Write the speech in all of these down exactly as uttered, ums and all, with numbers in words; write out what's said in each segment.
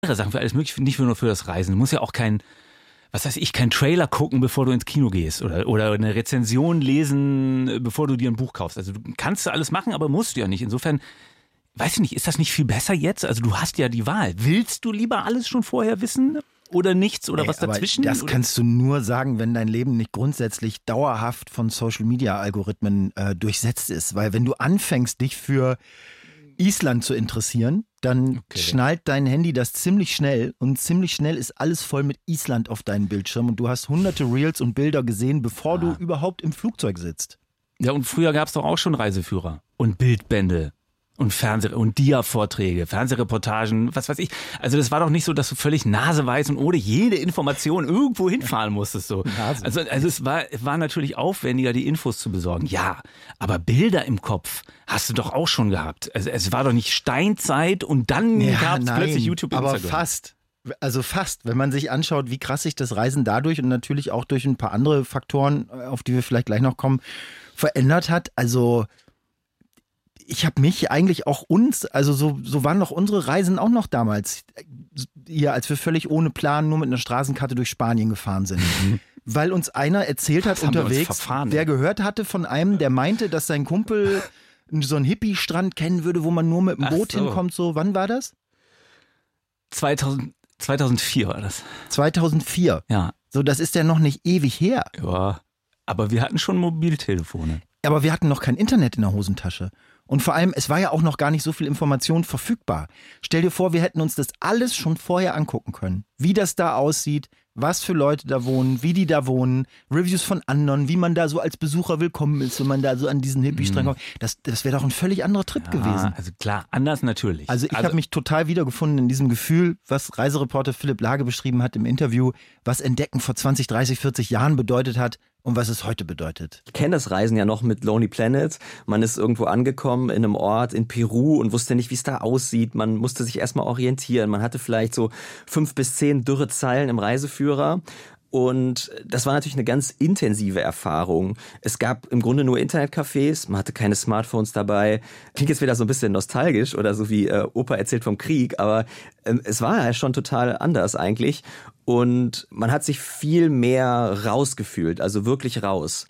Sachen, für alles mögliche, nicht nur für das Reisen. Du musst ja auch kein, was weiß ich, keinen Trailer gucken, bevor du ins Kino gehst oder, oder eine Rezension lesen, bevor du dir ein Buch kaufst. Also du kannst alles machen, aber musst du ja nicht. Insofern, weiß ich nicht, ist das nicht viel besser jetzt? Also du hast ja die Wahl. Willst du lieber alles schon vorher wissen? Oder nichts oder Ey, was dazwischen? Das oder? kannst du nur sagen, wenn dein Leben nicht grundsätzlich dauerhaft von Social-Media-Algorithmen äh, durchsetzt ist. Weil wenn du anfängst, dich für Island zu interessieren, dann okay. schnallt dein Handy das ziemlich schnell und ziemlich schnell ist alles voll mit Island auf deinem Bildschirm und du hast hunderte Reels und Bilder gesehen, bevor ah. du überhaupt im Flugzeug sitzt. Ja, und früher gab es doch auch schon Reiseführer und Bildbände. Und Fernseh- und Dia-Vorträge, Fernsehreportagen, was weiß ich. Also das war doch nicht so, dass du völlig naseweiß und ohne jede Information irgendwo hinfahren musstest. So. Also, also es war, war natürlich aufwendiger, die Infos zu besorgen. Ja, aber Bilder im Kopf hast du doch auch schon gehabt. Also es war doch nicht Steinzeit und dann ja, gab es plötzlich YouTube und aber Instagram. Fast. Also fast, wenn man sich anschaut, wie krass sich das Reisen dadurch und natürlich auch durch ein paar andere Faktoren, auf die wir vielleicht gleich noch kommen, verändert hat. Also ich habe mich eigentlich auch uns, also so, so waren doch unsere Reisen auch noch damals, hier, als wir völlig ohne Plan nur mit einer Straßenkarte durch Spanien gefahren sind. Mhm. Weil uns einer erzählt hat unterwegs, der gehört hatte von einem, der meinte, dass sein Kumpel so einen Hippie-Strand kennen würde, wo man nur mit dem Boot so. hinkommt. So, wann war das? zweitausend, zweitausendvier war das. zweitausendvier? Ja. So, das ist ja noch nicht ewig her. Ja, aber wir hatten schon Mobiltelefone. Aber wir hatten noch kein Internet in der Hosentasche. Und vor allem, es war ja auch noch gar nicht so viel Information verfügbar. Stell dir vor, wir hätten uns das alles schon vorher angucken können. Wie das da aussieht, was für Leute da wohnen, wie die da wohnen, Reviews von anderen, wie man da so als Besucher willkommen ist, wenn man da so an diesen Hippie-Strand kommt. Das, das wäre doch ein völlig anderer Trip ja, gewesen. Also klar, anders natürlich. Also ich also, habe mich total wiedergefunden in diesem Gefühl, was Reisereporter Philipp Lage beschrieben hat im Interview, was Entdecken vor zwanzig, dreißig, vierzig Jahren bedeutet hat. Und was es heute bedeutet. Ich kenne das Reisen ja noch mit Lonely Planet. Man ist irgendwo angekommen in einem Ort in Peru und wusste nicht, wie es da aussieht. Man musste sich erstmal orientieren. Man hatte vielleicht so fünf bis zehn dürre Zeilen im Reiseführer. Und das war natürlich eine ganz intensive Erfahrung. Es gab im Grunde nur Internetcafés, man hatte keine Smartphones dabei. Klingt jetzt wieder so ein bisschen nostalgisch oder so wie äh, Opa erzählt vom Krieg, aber äh, es war ja schon total anders eigentlich. Und man hat sich viel mehr rausgefühlt, also wirklich raus.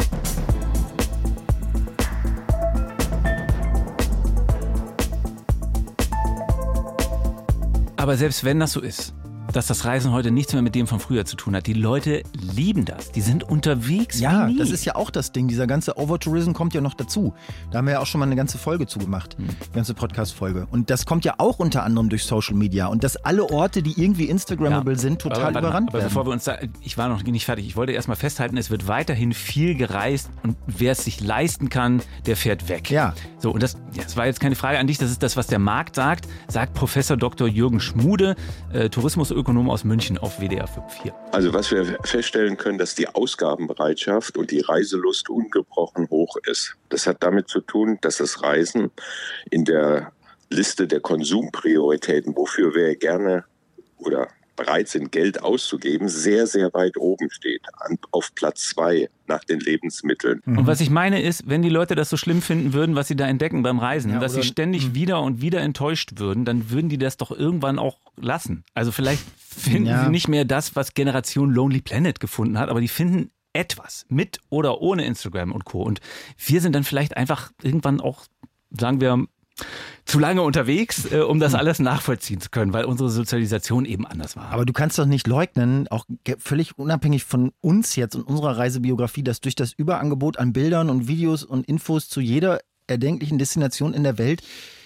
Aber selbst wenn das so ist, dass das Reisen heute nichts mehr mit dem von früher zu tun hat. Die Leute lieben das. Die sind unterwegs Ja, wie nie. Das ist ja auch das Ding. Dieser ganze Overtourism kommt ja noch dazu. Da haben wir ja auch schon mal eine ganze Folge zugemacht. Hm. Die ganze Podcast-Folge. Und das kommt ja auch unter anderem durch Social Media. Und dass alle Orte, die irgendwie Instagrammable ja. sind, total aber, überrannt aber werden. Bevor wir uns da, ich war noch nicht fertig. Ich wollte erst mal festhalten, es wird weiterhin viel gereist. Und wer es sich leisten kann, der fährt weg. Ja. So, und das, ja, das war jetzt keine Frage an dich. Das ist das, was der Markt sagt. Sagt Professor Doktor Jürgen Schmude, äh, Tourismusökonom aus München auf W D R fünf vier. Also was wir feststellen können, dass die Ausgabenbereitschaft und die Reiselust ungebrochen hoch ist. Das hat damit zu tun, dass das Reisen in der Liste der Konsumprioritäten, wofür wir gerne oder bereit sind, Geld auszugeben, sehr, sehr weit oben steht. Auf Platz zwei nach den Lebensmitteln. Und was ich meine ist, wenn die Leute das so schlimm finden würden, was sie da entdecken beim Reisen, ja, dass sie ständig mh. wieder und wieder enttäuscht würden, dann würden die das doch irgendwann auch lassen. Also vielleicht finden ja. sie nicht mehr das, was Generation Lonely Planet gefunden hat, aber die finden etwas mit oder ohne Instagram und Co. Und wir sind dann vielleicht einfach irgendwann auch, sagen wir, zu lange unterwegs, äh, um das alles nachvollziehen zu können, weil unsere Sozialisation eben anders war. Aber du kannst doch nicht leugnen, auch völlig unabhängig von uns jetzt und unserer Reisebiografie, dass durch das Überangebot an Bildern und Videos und Infos zu jeder erdenklichen Destination in der Welt,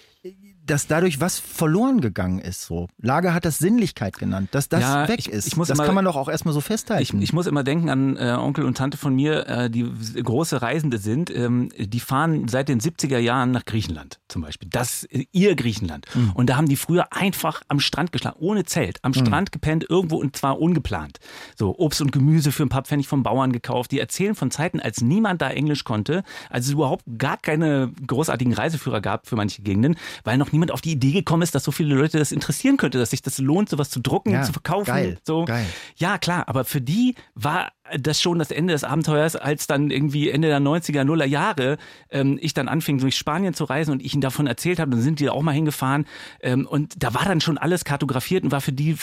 dass dadurch was verloren gegangen ist. So. Lage hat das Sinnlichkeit genannt, dass das ja, weg ich, ist. Ich muss das immer, kann man doch auch erstmal so festhalten. Ich, ich muss immer denken an äh, Onkel und Tante von mir, äh, die große Reisende sind. Ähm, die fahren seit den siebziger Jahren nach Griechenland zum Beispiel. Das äh, ihr Griechenland. Mhm. Und da haben die früher einfach am Strand geschlafen, ohne Zelt, am mhm. Strand gepennt, irgendwo und zwar ungeplant. So Obst und Gemüse für ein paar Pfennig vom Bauern gekauft. Die erzählen von Zeiten, als niemand da Englisch konnte, als es überhaupt gar keine großartigen Reiseführer gab für manche Gegenden, weil noch niemand auf die Idee gekommen ist, dass so viele Leute das interessieren könnte, dass sich das lohnt, sowas zu drucken, ja, zu verkaufen. Geil, so. geil. Ja, klar, aber für die war das schon das Ende des Abenteuers, als dann irgendwie Ende der neunziger, Nuller Jahre ähm, ich dann anfing, durch Spanien zu reisen und ich ihnen davon erzählt habe, dann sind die auch mal hingefahren ähm, und da war dann schon alles kartografiert und war für die